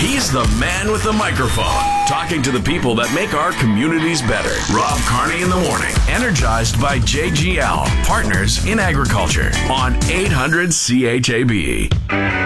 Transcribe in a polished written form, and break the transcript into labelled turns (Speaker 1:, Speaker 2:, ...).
Speaker 1: He's the man with the microphone, talking to the people that make our communities better. Rob Carney in the morning, energized by JGL, Partners in Agriculture, on 800 CHAB.